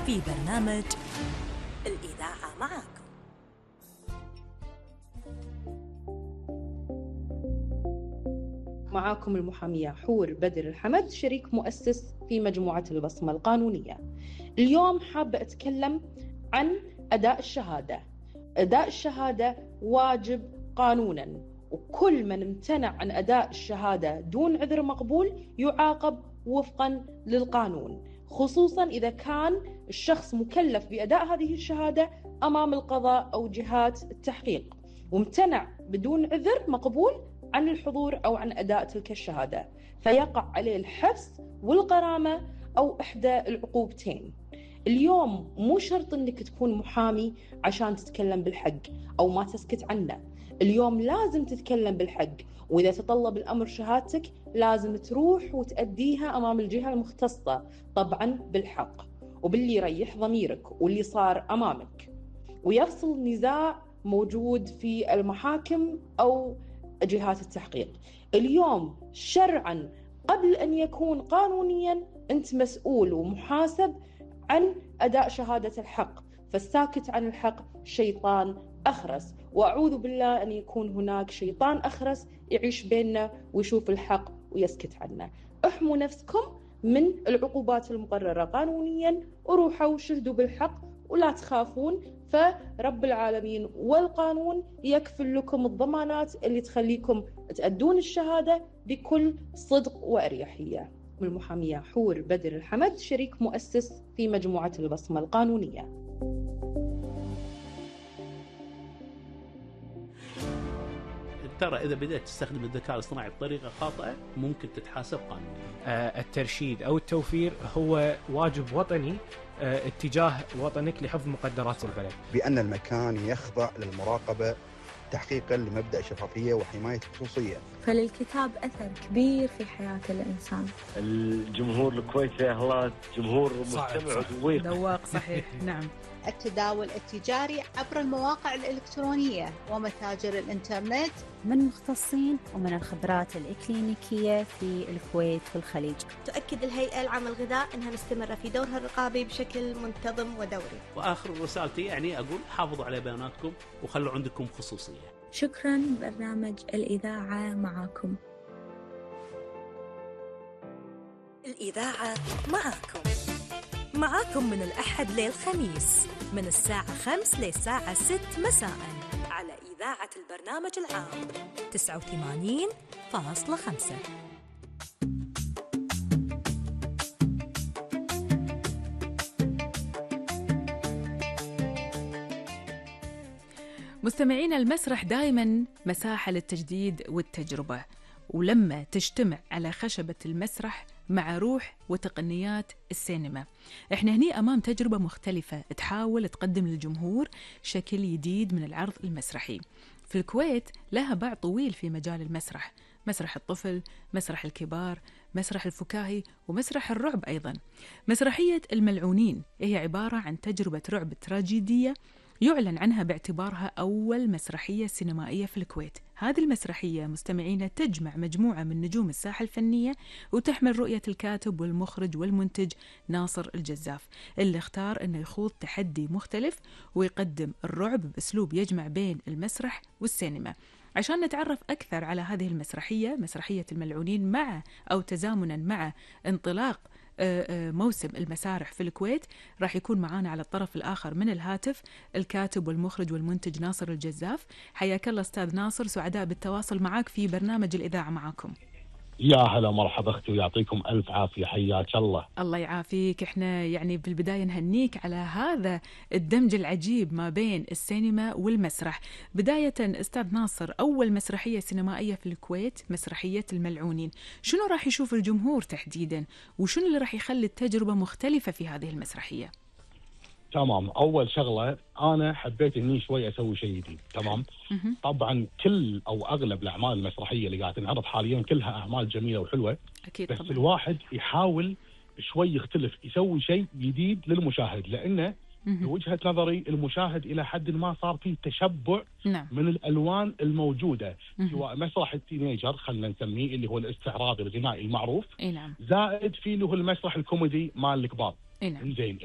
في برنامج الإذاعة معاكم. معاكم المحامية حور بدر الحمد، شريك مؤسس في مجموعة البصمة القانونية. اليوم حابة أتكلم عن أداء الشهادة. أداء الشهادة واجب قانوناً، وكل من امتنع عن أداء الشهادة دون عذر مقبول يعاقب وفقاً للقانون، خصوصاً إذا كان الشخص مكلف بأداء هذه الشهادة أمام القضاء أو جهات التحقيق، وامتنع بدون عذر مقبول عن الحضور أو عن أداء تلك الشهادة، فيقع عليه الحبس والغرامة أو إحدى العقوبتين. اليوم مو شرط أنك تكون محامي عشان تتكلم بالحق أو ما تسكت عنه. اليوم لازم تتكلم بالحق، وإذا تطلب الأمر شهادتك لازم تروح وتأديها أمام الجهة المختصة، طبعا بالحق وباللي يريح ضميرك واللي صار أمامك، ويفصل نزاع موجود في المحاكم أو جهات التحقيق. اليوم شرعا قبل أن يكون قانونيا أنت مسؤول ومحاسب عن أداء شهادة الحق، فالساكت عن الحق شيطان أخرس، وأعوذ بالله أن يكون هناك شيطان أخرس يعيش بيننا ويشوف الحق ويسكت عنه. احموا نفسكم من العقوبات المقررة قانونيا، وروحوا وشهدوا بالحق ولا تخافون، فرب العالمين والقانون يكفل لكم الضمانات اللي تخليكم تأدون الشهادة بكل صدق وأريحية. المحامية حور بدر الحمد، شريك مؤسس في مجموعة البصمة القانونية. ترى إذا بدأت تستخدم الذكاء الاصطناعي بطريقة خاطئة ممكن تتحاسب قانونيا. الترشيد أو التوفير هو واجب وطني اتجاه وطنك لحفظ مقدرات البلد، بأن المكان يخضع للمراقبة تحقيقا لمبدأ الشفافية وحماية الخصوصية. فللكتاب أثر كبير في حياة الإنسان. الجمهور الكويتي الله جمهور مستمع وذويق ذواق صحيح. نعم. التداول التجاري عبر المواقع الإلكترونية ومتاجر الإنترنت من مختصين ومن الخبرات الإكلينيكية في الكويت والخليج. تؤكد الهيئة العامة للغذاء أنها مستمرة في دورها الرقابي بشكل منتظم ودوري. وآخر رسالتي يعني أقول حافظوا على بياناتكم وخلوا عندكم خصوصية. شكرا. برنامج الإذاعة معاكم. الإذاعة معاكم من الأحد للخميس من الساعة 5 للساعة 6 مساء على إذاعة البرنامج العام 89.5. مستمعين، المسرح دائما مساحة للتجديد والتجربة، ولما تجتمع على خشبة المسرح مع روح وتقنيات السينما، احنا هني امام تجربة مختلفة تحاول تقدم للجمهور شكل جديد من العرض المسرحي. في الكويت لها باع طويل في مجال المسرح، مسرح الطفل، مسرح الكبار، مسرح الفكاهي، ومسرح الرعب أيضا. مسرحية الملعونين هي عبارة عن تجربة رعب تراجيدية يعلن عنها باعتبارها أول مسرحية سينمائية في الكويت. هذه المسرحية مستمعين تجمع مجموعة من نجوم الساحة الفنية، وتحمل رؤية الكاتب والمخرج والمنتج ناصر الجزاف، اللي اختار أنه يخوض تحدي مختلف ويقدم الرعب بأسلوب يجمع بين المسرح والسينما. عشان نتعرف أكثر على هذه المسرحية، مسرحية الملعونين، مع أو تزامنا مع انطلاق موسم المسارح في الكويت، راح يكون معانا على الطرف الآخر من الهاتف الكاتب والمخرج والمنتج ناصر الجزاف. حياك الله أستاذ ناصر، سعداء بالتواصل معك في برنامج الإذاعة معاكم. يا هلا مرحبا اختي، ويعطيكم الف عافيه، حياك الله. الله يعافيك. احنا يعني بالبدايه نهنيك على هذا الدمج العجيب ما بين السينما والمسرح. بدايه استاذ ناصر، اول مسرحيه سينمائيه في الكويت مسرحيه الملعونين، شنو راح يشوف الجمهور تحديدا، وشنو اللي راح يخلي التجربه مختلفه في هذه المسرحيه؟ تمام، اول شغله انا حبيت اني شوي اسوي شيء جديد. تمام. طبعا كل او اغلب الاعمال المسرحيه اللي قاعده تنعرض حاليا كلها اعمال جميله وحلوه، أكيد بس طبعا. الواحد يحاول شوي يختلف، يسوي شيء جديد للمشاهد، لانه بوجهه نظري المشاهد الى حد ما صار فيه تشبع من الالوان الموجوده، سواء مسرح التينيجر خلينا نسميه اللي هو الاستعراضي الغنائي المعروف، نعم، زائد فيه اللي هو المسرح الكوميدي مال الكبار. نعم. زين،